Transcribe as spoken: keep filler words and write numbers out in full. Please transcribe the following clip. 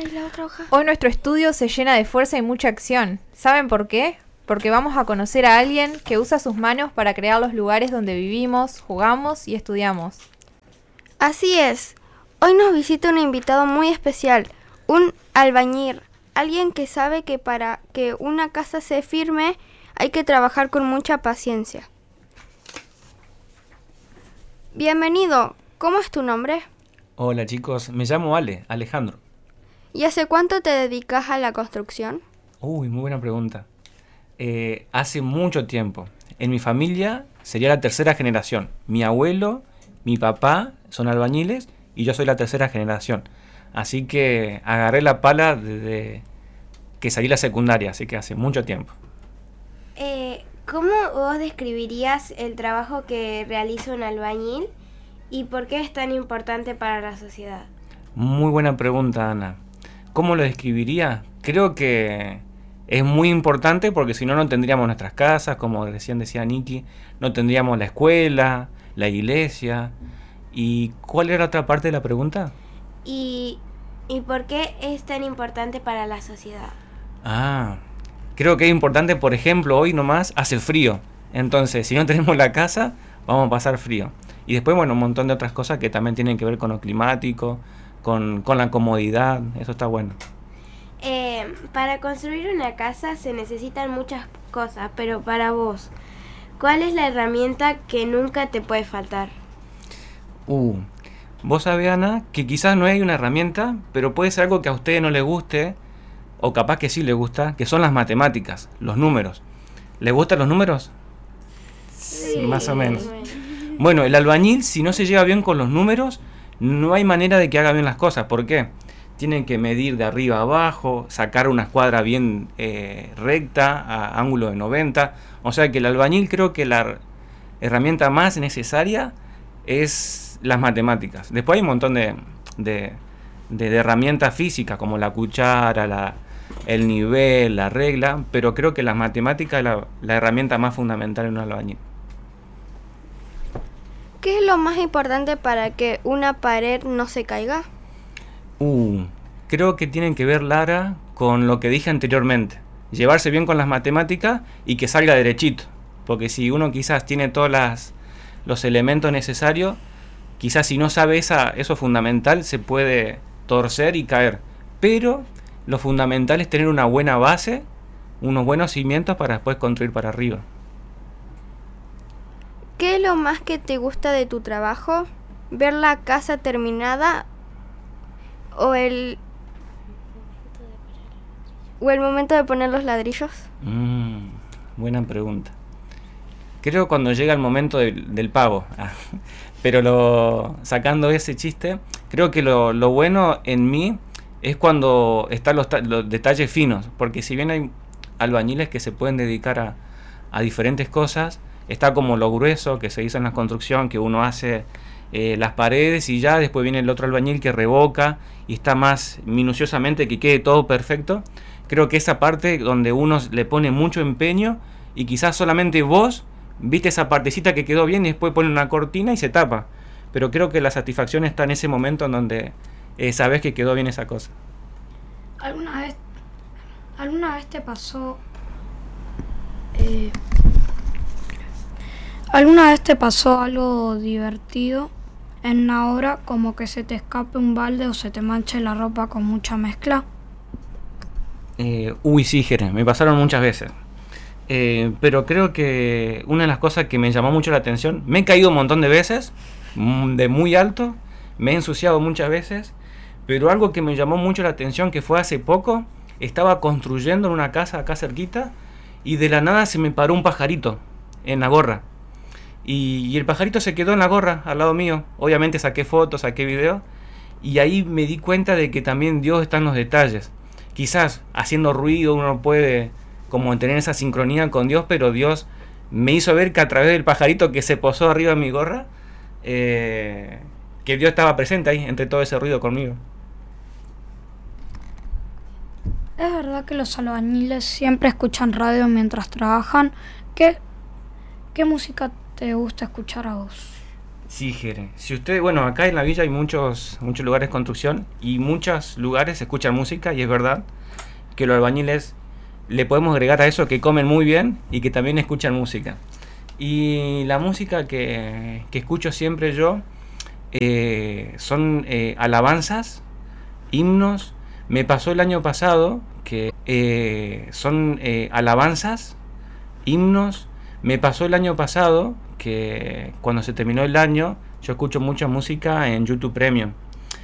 es la otra hoja? Hoy nuestro estudio se llena de fuerza y mucha acción. ¿Saben por qué? Porque vamos a conocer a alguien que usa sus manos para crear los lugares donde vivimos, jugamos y estudiamos. Así es. Hoy nos visita un invitado muy especial, un albañil, alguien que sabe que para que una casa se firme hay que trabajar con mucha paciencia. Bienvenido. ¿Cómo es tu nombre? Hola chicos, me llamo Ale, Alejandro. ¿Y hace cuánto te dedicas a la construcción? Uy, muy buena pregunta. Eh, hace mucho tiempo. En mi familia sería la tercera generación. Mi abuelo, mi papá son albañiles y yo soy la tercera generación. Así que agarré la pala desde que salí la secundaria, así que hace mucho tiempo. Eh, ¿Cómo vos describirías el trabajo que realiza un albañil y por qué es tan importante para la sociedad? Muy buena pregunta, Ana. ¿Cómo lo describiría? Creo que es muy importante porque si no, no tendríamos nuestras casas, como recién decía Niki, no tendríamos la escuela, la iglesia. ¿Y cuál era la otra parte de la pregunta? ¿Y, y por qué es tan importante para la sociedad? Ah, creo que es importante, por ejemplo, hoy nomás hace frío. Entonces, si no tenemos la casa, vamos a pasar frío. Y después, bueno, un montón de otras cosas que también tienen que ver con lo climático, con, con la comodidad, eso está bueno. Eh, para construir una casa se necesitan muchas cosas, pero para vos, ¿cuál es la herramienta que nunca te puede faltar? Uh, vos sabés, Ana, que quizás no hay una herramienta, pero puede ser algo que a ustedes no les guste, o capaz que sí les gusta, que son las matemáticas, los números. ¿Les gustan los números? Sí, más o menos. bueno. Bueno, el albañil, si no se lleva bien con los números, no hay manera de que haga bien las cosas. ¿Por qué? Tienen que medir de arriba a abajo, sacar una escuadra bien eh, recta, a ángulo de noventa. O sea que el albañil, creo que la herramienta más necesaria es las matemáticas. Después hay un montón de, de, de, de herramientas físicas, como la cuchara, la, el nivel, la regla, pero creo que las matemáticas es la, la herramienta más fundamental en un albañil. ¿Qué es lo más importante para que una pared no se caiga? Uh, creo que tienen que ver, Lara, con lo que dije anteriormente. Llevarse bien con las matemáticas y que salga derechito. Porque si uno quizás tiene todos las, los elementos necesarios, quizás si no sabe esa, eso fundamental, se puede torcer y caer. Pero lo fundamental es tener una buena base, unos buenos cimientos para después construir para arriba. ¿Qué es lo más que te gusta de tu trabajo? ¿Ver la casa terminada o el o el momento de poner los ladrillos? Mm, buena pregunta. Creo cuando llega el momento del, del pago. Ah, pero lo, sacando ese chiste, creo que lo, lo bueno en mí es cuando están los, los detalles finos. Porque si bien hay albañiles que se pueden dedicar a, a diferentes cosas, está como lo grueso que se hizo en la construcción, que uno hace eh, las paredes y ya después viene el otro albañil que revoca y está más minuciosamente que quede todo perfecto. Creo que esa parte donde uno le pone mucho empeño y quizás solamente vos viste esa partecita que quedó bien y después pone una cortina y se tapa. Pero creo que la satisfacción está en ese momento en donde eh, sabes que quedó bien esa cosa. ¿Alguna vez, alguna vez te pasó... Eh, ¿Alguna vez te pasó algo divertido en una obra, como que se te escape un balde o se te manche la ropa con mucha mezcla? Eh, uy, sí, Jere, me pasaron muchas veces. Eh, pero creo que una de las cosas que me llamó mucho la atención, me he caído un montón de veces, de muy alto, me he ensuciado muchas veces, pero algo que me llamó mucho la atención que fue hace poco, estaba construyendo en una casa acá cerquita y de la nada se me paró un pajarito en la gorra. Y, y el pajarito se quedó en la gorra al lado mío. Obviamente saqué fotos, saqué video y ahí me di cuenta de que también Dios está en los detalles. Quizás haciendo ruido uno puede como tener esa sincronía con Dios, pero Dios me hizo ver que a través del pajarito que se posó arriba de mi gorra, eh, que Dios estaba presente ahí entre todo ese ruido conmigo. ¿Es verdad que los albañiles siempre escuchan radio mientras trabajan? ¿Qué, qué música te gusta escuchar a vos? Sí, Jere. Si usted, bueno, acá en la villa hay muchos, muchos lugares de construcción y muchos lugares se escuchan música y es verdad que los albañiles le podemos agregar a eso que comen muy bien y que también escuchan música. Y la música que, que escucho siempre yo eh, son eh, alabanzas, himnos. Me pasó el año pasado que eh, son eh, alabanzas, himnos. Me pasó el año pasado que cuando se terminó el año yo escucho mucha música en YouTube Premium.